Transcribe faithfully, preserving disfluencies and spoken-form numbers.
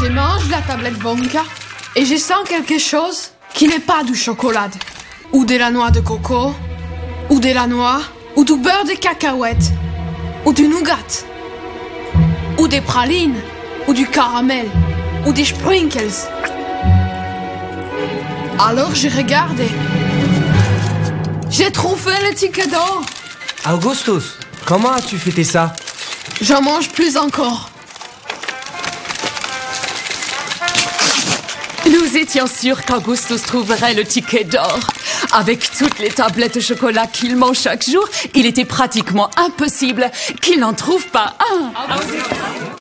démange la tablette Wonka et je sens quelque chose qui n'est pas du chocolat, ou de la noix de coco, ou de la noix, ou du beurre de cacahuète, ou du nougat, ou des pralines, ou du caramel, ou des sprinkles. Alors je regarde et... j'ai trouvé le ticket d'or. Augustus, comment as-tu fêté ça? J'en mange plus encore. Nous étions sûrs qu'Augustus trouverait le ticket d'or. Avec toutes les tablettes de chocolat qu'il mange chaque jour, il était pratiquement impossible qu'il n'en trouve pas un.